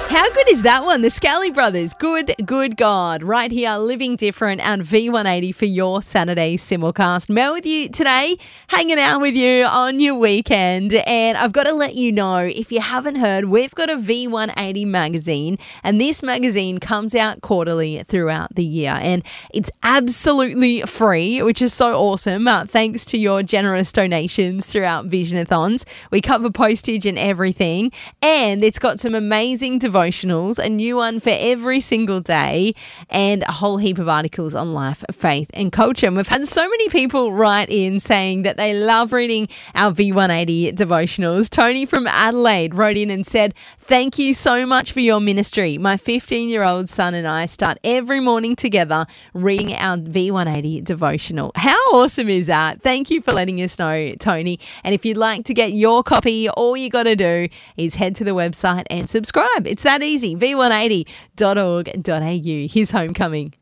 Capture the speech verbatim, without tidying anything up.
How good is that one? The Scally Brothers. Good, good God. Right here, Living Different on V one eighty for your Saturday simulcast. Mel with you today, hanging out with you on your weekend. And I've got to let you know, if you haven't heard, we've got a V one eighty magazine. And this magazine comes out quarterly throughout the year. And it's absolutely free, which is so awesome. Uh, thanks to your generous donations throughout Visionathons. We cover postage and everything. And it's got some amazing devotionals, a new one for every single day, and a whole heap of articles on life, faith and culture. And we've had so many people write in saying that they love reading our V one eighty devotionals. Tony from Adelaide wrote in and said, "Thank you so much for your ministry. My fifteen-year-old son and I start every morning together reading our V one eighty devotional." How awesome is that? Thank you for letting us know, Tony. And if you'd like to get your copy, all you got to do is head to the website and subscribe. It's that easy, v one eighty dot org dot a u. Here's Homecoming.